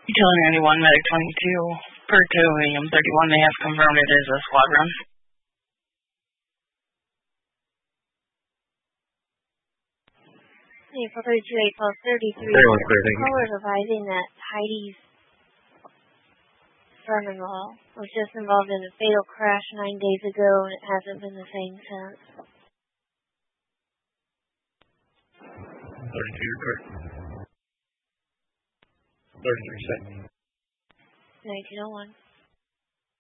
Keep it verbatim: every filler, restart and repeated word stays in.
Utility ninety-one, Medic twenty-two, per two, A M thirty-one, they have confirmed it is a squad run. April thirty-two, April thirty-three. Caller advising that Heidi's son-in-law was just involved in a fatal crash nine days ago and it hasn't been the same since. thirty-two, correct. thirty-three seconds. nineteen oh one.